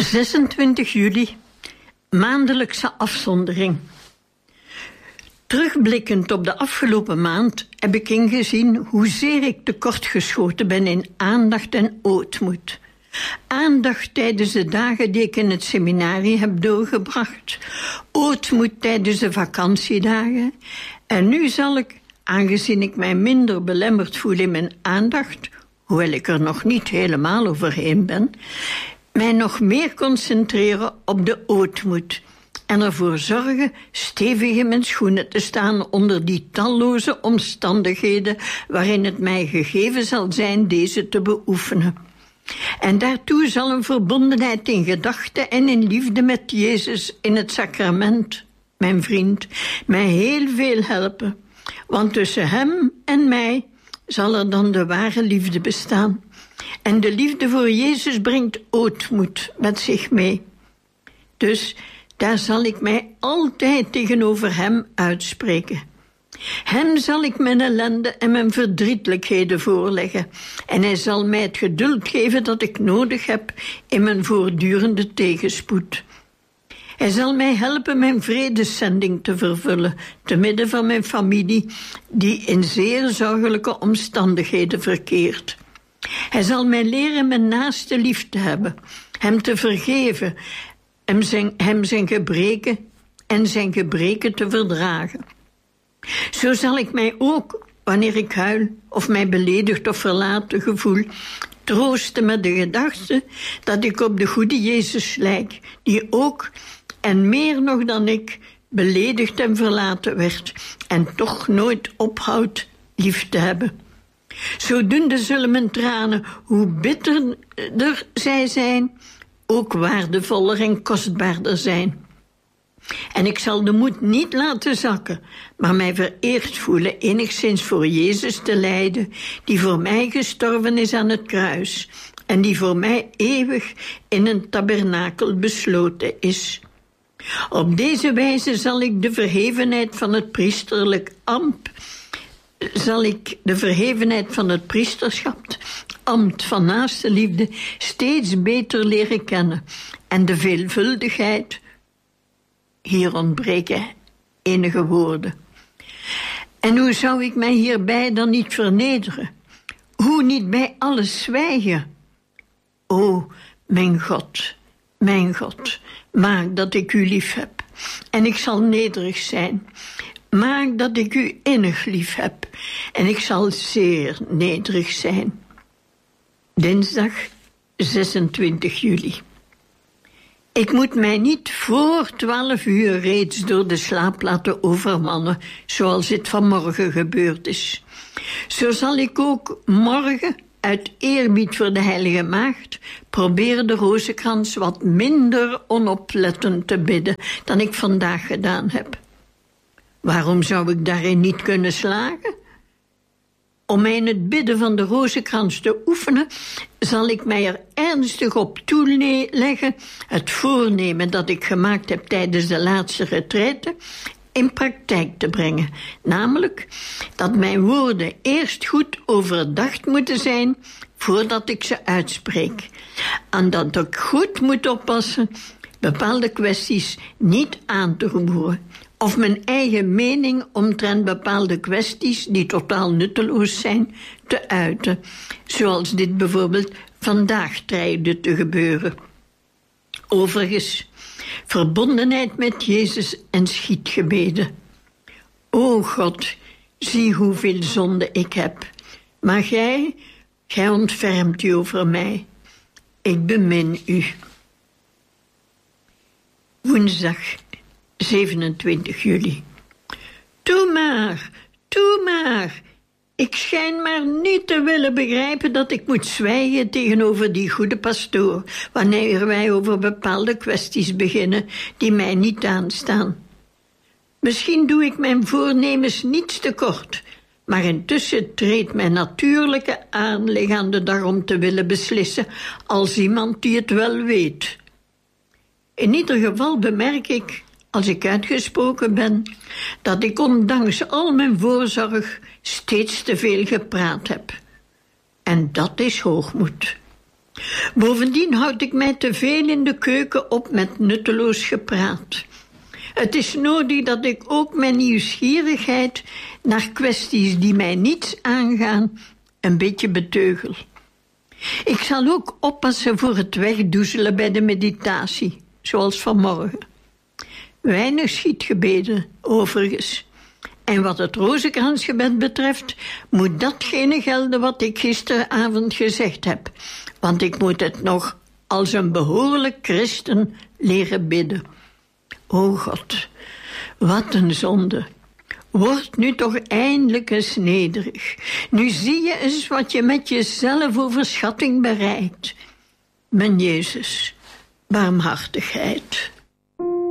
26 juli, maandelijkse afzondering. Terugblikkend op de afgelopen maand heb ik ingezien hoezeer ik tekortgeschoten ben in aandacht en ootmoed. Aandacht tijdens de dagen die ik in het seminarie heb doorgebracht. Ootmoed tijdens de vakantiedagen. En nu zal ik, aangezien ik mij minder belemmerd voel in mijn aandacht, hoewel ik er nog niet helemaal overheen ben, mij nog meer concentreren op de ootmoed en ervoor zorgen stevig in mijn schoenen te staan onder die talloze omstandigheden waarin het mij gegeven zal zijn deze te beoefenen. En daartoe zal een verbondenheid in gedachten en in liefde met Jezus in het sacrament, mijn vriend, mij heel veel helpen. Want tussen hem en mij zal er dan de ware liefde bestaan. En de liefde voor Jezus brengt ootmoed met zich mee. Dus daar zal ik mij altijd tegenover hem uitspreken. Hem zal ik mijn ellende en mijn verdrietelijkheden voorleggen. En hij zal mij het geduld geven dat ik nodig heb in mijn voortdurende tegenspoed. Hij zal mij helpen mijn vredeszending te vervullen, te midden van mijn familie, die in zeer zorgelijke omstandigheden verkeert. Hij zal mij leren mijn naaste lief te hebben, hem te vergeven, hem zijn gebreken en zijn gebreken te verdragen. Zo zal ik mij ook, wanneer ik huil of mij beledigd of verlaten gevoel, troosten met de gedachte dat ik op de goede Jezus lijk, die ook, en meer nog dan ik, beledigd en verlaten werd en toch nooit ophoudt lief te hebben. Zodoende zullen mijn tranen, hoe bitterder zij zijn, ook waardevoller en kostbaarder zijn. En ik zal de moed niet laten zakken, maar mij vereerd voelen enigszins voor Jezus te lijden, die voor mij gestorven is aan het kruis en die voor mij eeuwig in een tabernakel besloten is. Op deze wijze zal ik de verhevenheid van het priesterlijk ambt, ambt van naaste liefde, steeds beter leren kennen en de veelvuldigheid, hier ontbreken enige woorden. En hoe zou ik mij hierbij dan niet vernederen? Hoe niet bij alles zwijgen? O, mijn God, maak dat ik u lief heb. En ik zal nederig zijn. Maak dat ik u innig lief heb. En ik zal zeer nederig zijn. Dinsdag 26 juli. Ik moet mij niet voor 12 uur reeds door de slaap laten overmannen, zoals het vanmorgen gebeurd is. Zo zal ik ook morgen, uit eerbied voor de Heilige Maagd, proberen de rozenkrans wat minder onoplettend te bidden dan ik vandaag gedaan heb. Waarom zou ik daarin niet kunnen slagen? Om mij in het bidden van de rozenkrans te oefenen, zal ik mij er ernstig op toeleggen het voornemen dat ik gemaakt heb tijdens de laatste retraite in praktijk te brengen. Namelijk dat mijn woorden eerst goed overdacht moeten zijn voordat ik ze uitspreek. En dat ik goed moet oppassen bepaalde kwesties niet aan te roeren of mijn eigen mening omtrent bepaalde kwesties die totaal nutteloos zijn te uiten, zoals dit bijvoorbeeld vandaag dreigde te gebeuren. Overigens, verbondenheid met Jezus en schietgebeden. O God, zie hoeveel zonde ik heb, maar gij ontfermt u over mij. Ik bemin u. Woensdag 27 juli. Toe maar. Ik schijn maar niet te willen begrijpen dat ik moet zwijgen tegenover die goede pastoor, wanneer wij over bepaalde kwesties beginnen die mij niet aanstaan. Misschien doe ik mijn voornemens niets tekort, maar intussen treedt mijn natuurlijke aanleg aan de dag om te willen beslissen als iemand die het wel weet. In ieder geval bemerk ik, als ik uitgesproken ben, dat ik ondanks al mijn voorzorg steeds te veel gepraat heb. En dat is hoogmoed. Bovendien houd ik mij te veel in de keuken op met nutteloos gepraat. Het is nodig dat ik ook mijn nieuwsgierigheid naar kwesties die mij niets aangaan een beetje beteugel. Ik zal ook oppassen voor het wegdoezelen bij de meditatie, zoals vanmorgen. Weinig schietgebeden, overigens. En wat het rozenkransgebed betreft, moet datgene gelden wat ik gisteravond gezegd heb. Want ik moet het nog als een behoorlijk christen leren bidden. O God, wat een zonde. Word nu toch eindelijk eens nederig. Nu zie je eens wat je met jezelf over schatting bereikt. Mijn Jezus, barmhartigheid.